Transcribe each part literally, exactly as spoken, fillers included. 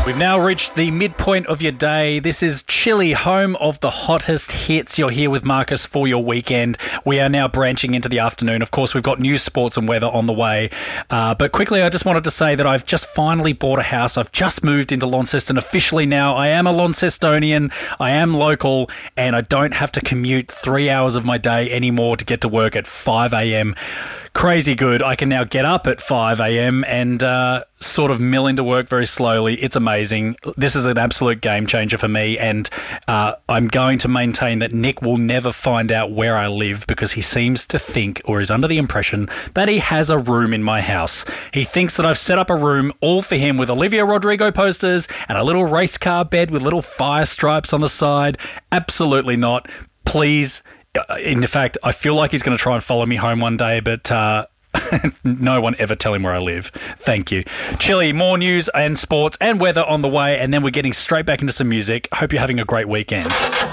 We've now reached the midpoint of your day. This is Chili, home of the hottest hits. You're here with Marcus for your weekend. We are now branching into the afternoon. Of course, we've got news, sports and weather on the way. Uh, but quickly, I just wanted to say that I've just finally bought a house. I've just moved into Launceston officially now. I am a Launcestonian. I am local and I don't have to commute three hours of my day anymore to get to work at five a.m. Crazy good. I can now get up at five a.m. and uh, sort of mill into work very slowly. It's amazing. This is an absolute game changer for me, and uh, I'm going to maintain that Nick will never find out where I live because he seems to think, or is under the impression, that he has a room in my house. He thinks that I've set up a room all for him with Olivia Rodrigo posters and a little race car bed with little fire stripes on the side. Absolutely not. Please. In fact, I feel like he's going to try and follow me home one day, but uh, no one ever tell him where I live. Thank you. Chili, more news and sports and weather on the way, and then we're getting straight back into some music. Hope you're having a great weekend.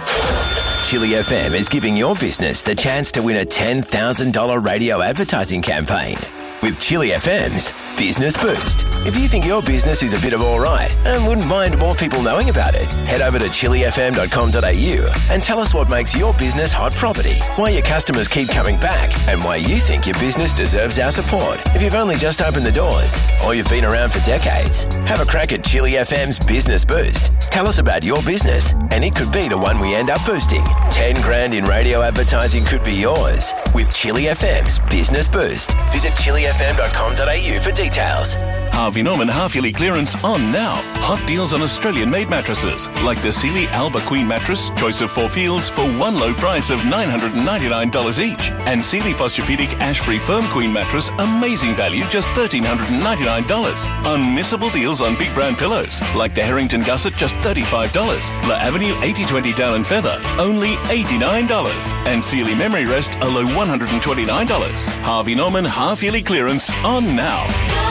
Chili F M is giving your business the chance to win a ten thousand dollars radio advertising campaign with Chili F M's Business Boost. If you think your business is a bit of all right and wouldn't mind more people knowing about it, head over to chili f m dot com dot a u and tell us what makes your business hot property, why your customers keep coming back, and why you think your business deserves our support. If you've only just opened the doors or you've been around for decades, have a crack at Chili F M's Business Boost. Tell us about your business and it could be the one we end up boosting. ten grand in radio advertising could be yours with Chili F M's Business Boost. Visit chili f m dot com dot a u for details. Harvey Norman half-yearly clearance on now. Hot deals on Australian-made mattresses, like the Sealy Alba Queen mattress, choice of four feels, for one low price of nine hundred ninety-nine dollars each. And Sealy Posturepedic Ashbury Firm Queen mattress, amazing value, just one thousand three hundred ninety-nine dollars. Unmissable deals on big brand pillows, like the Harrington Gusset, just thirty-five dollars. La Avenue eighty twenty Down and Feather, only eighty-nine dollars. And Sealy Memory Rest, a low one hundred twenty-nine dollars. Harvey Norman half-yearly clearance on now.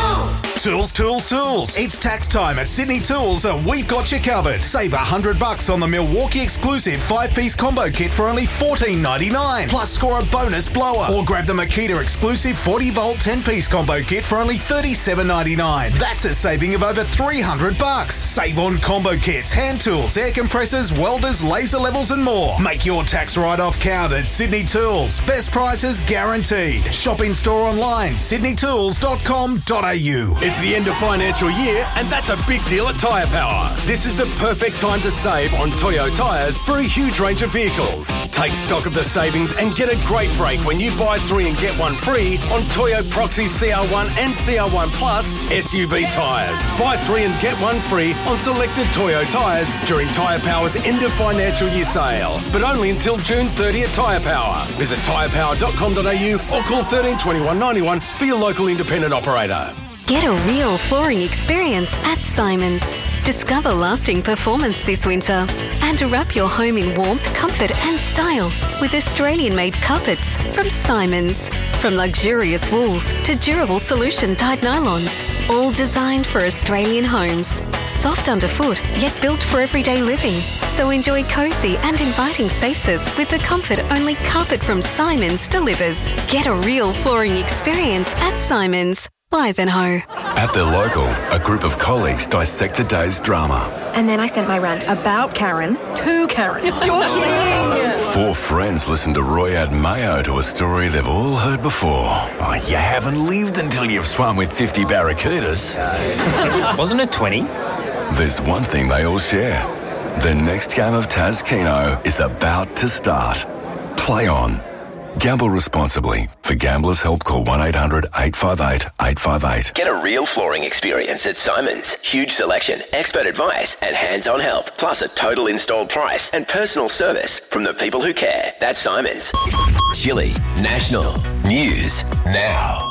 Tools, tools, tools. It's tax time at Sydney Tools and we've got you covered. Save one hundred bucks on the Milwaukee exclusive five-piece combo kit for only fourteen ninety-nine. Plus score a bonus blower. Or grab the Makita exclusive forty volt ten-piece combo kit for only thirty-seven ninety-nine. That's a saving of over three hundred bucks. Save on combo kits, hand tools, air compressors, welders, laser levels and more. Make your tax write-off count at Sydney Tools. Best prices guaranteed. Shop in store online, sydney tools dot com dot a u. It's the end of financial year, and that's a big deal at Tyre Power. This is the perfect time to save on Toyo tyres for a huge range of vehicles. Take stock of the savings and get a great break when you buy three and get one free on Toyo Proxy C R one and C R one Plus S U V tyres. Buy three and get one free on selected Toyo tyres during Tyre Power's end of financial year sale, but only until June thirtieth at Tyre Power. Visit tyre power dot com dot a u or call thirteen twenty-one ninety-one for your local independent operator. Get a real flooring experience at Simons. Discover lasting performance this winter and wrap your home in warmth, comfort and style with Australian-made carpets from Simons. From luxurious wools to durable solution-dyed nylons, all designed for Australian homes. Soft underfoot, yet built for everyday living. So enjoy cosy and inviting spaces with the comfort only carpet from Simons delivers. Get a real flooring experience at Simons. Ivanhoe. At their local, a group of colleagues dissect the day's drama. And then I sent my rant about Karen to Karen. You're kidding! Four friends listen to Roy add mayo to a story they've all heard before. Oh, you haven't lived until you've swum with fifty barracudas. Wasn't it twenty? There's one thing they all share. Their next game of Taz Keno is about to start. Play on. Gamble responsibly. For Gamblers' Help, call one eight hundred eight five eight eight five eight. Get a real flooring experience at Simons. Huge selection, expert advice and hands-on help. Plus a total installed price and personal service from the people who care. That's Simons. Chili National News Now.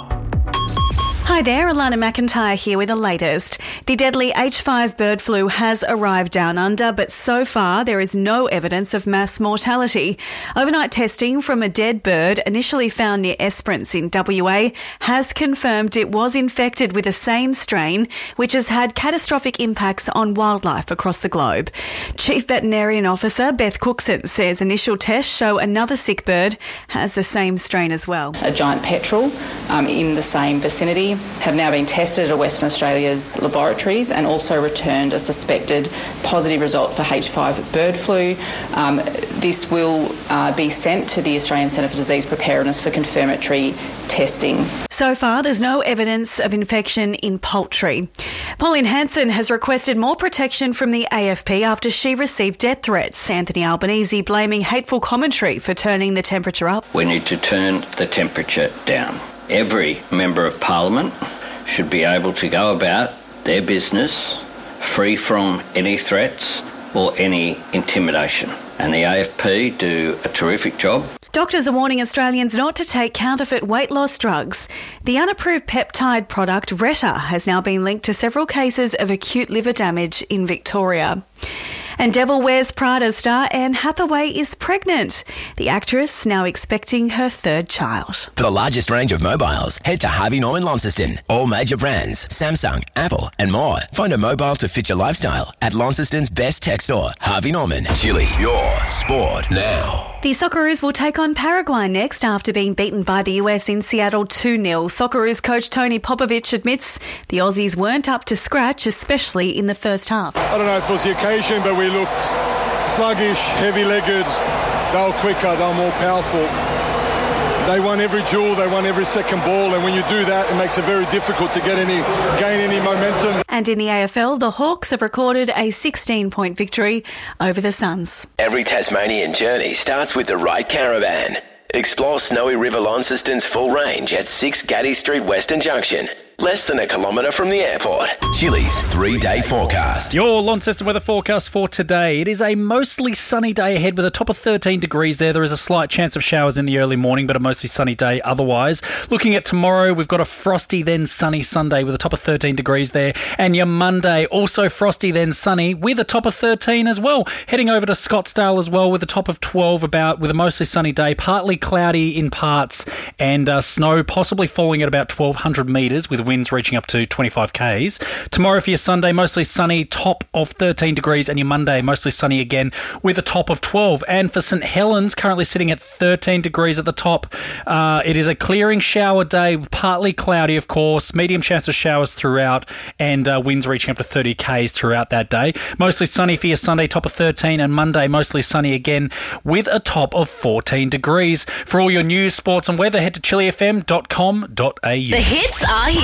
Hi there, Alana McIntyre here with the latest. The deadly H five bird flu has arrived down under, but so far there is no evidence of mass mortality. Overnight testing from a dead bird initially found near Esperance in W A has confirmed it was infected with the same strain, which has had catastrophic impacts on wildlife across the globe. Chief Veterinarian Officer Beth Cookson says initial tests show another sick bird has the same strain as well. A giant petrel um, in the same vicinity. have now been tested at Western Australia's laboratories and also returned a suspected positive result for H five bird flu. Um, this will uh, be sent to the Australian Centre for Disease Preparedness for confirmatory testing. So far, there's no evidence of infection in poultry. Pauline Hanson has requested more protection from the A F P after she received death threats. Anthony Albanese blaming hateful commentary for turning the temperature up. We need to turn the temperature down. Every member of Parliament should be able to go about their business free from any threats or any intimidation. And the A F P do a terrific job. Doctors are warning Australians not to take counterfeit weight loss drugs. The unapproved peptide product Retta has now been linked to several cases of acute liver damage in Victoria. And Devil Wears Prada star Anne Hathaway is pregnant. The actress now expecting her third child. For the largest range of mobiles, head to Harvey Norman Launceston. All major brands, Samsung, Apple and more. Find a mobile to fit your lifestyle at Launceston's best tech store, Harvey Norman. Chile, your sport now. The Socceroos will take on Paraguay next after being beaten by the U S in Seattle two nil. Socceroos coach Tony Popovich admits the Aussies weren't up to scratch, especially in the first half. I don't know if it was the occasion, but we looked sluggish, heavy-legged. They were quicker, they were more powerful. They won every duel, they won every second ball, and when you do that, it makes it very difficult to get any, gain any momentum. And in the A F L, the Hawks have recorded a sixteen-point victory over the Suns. Every Tasmanian journey starts with the right caravan. Explore Snowy River Launceston's full range at six Gaddy Street, Western Junction. Less than a kilometre from the airport. Chili's three-day forecast. Your Launceston weather forecast for today. It is a mostly sunny day ahead with a top of thirteen degrees there. There is a slight chance of showers in the early morning, but a mostly sunny day otherwise. Looking at tomorrow, we've got a frosty then sunny Sunday with a top of thirteen degrees there. And your Monday, also frosty then sunny with a top of thirteen as well. Heading over to Scottsdale as well with a top of twelve about with a mostly sunny day. Partly cloudy in parts and uh, snow possibly falling at about twelve hundred metres with winds reaching up to twenty-five kays. Tomorrow for your Sunday, mostly sunny, top of thirteen degrees, and your Monday, mostly sunny again with a top of twelve. And for St Helens, currently sitting at thirteen degrees at the top. Uh, it is a clearing shower day, partly cloudy, of course, medium chance of showers throughout, and uh, winds reaching up to thirty kays throughout that day. Mostly sunny for your Sunday, top of thirteen, and Monday, mostly sunny again with a top of fourteen degrees. For all your news, sports, and weather, head to chili f m dot com dot a u. The hits are here.